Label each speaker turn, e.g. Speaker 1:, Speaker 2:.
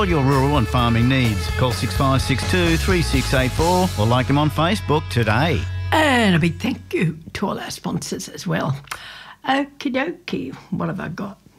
Speaker 1: all your rural and farming needs. Call 6562 3684 or like them on Facebook today.
Speaker 2: And a big thank you to all our sponsors as well. Okie dokie, what have I got?